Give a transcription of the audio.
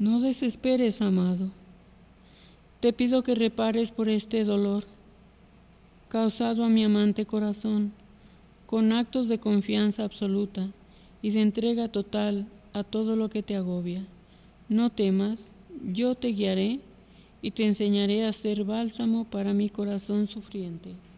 No desesperes, amado. Te pido que repares por este dolor causado a mi amante corazón, con actos de confianza absoluta y de entrega total a todo lo que te agobia. No temas, yo te guiaré y te enseñaré a ser bálsamo para mi corazón sufriente.